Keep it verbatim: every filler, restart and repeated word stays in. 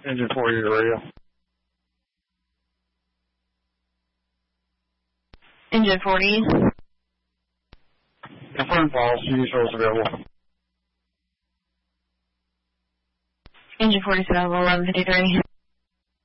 Engine forty to radio. Engine forty. Confirm policy, usual is available. Engine forty is available, eleven fifty-three.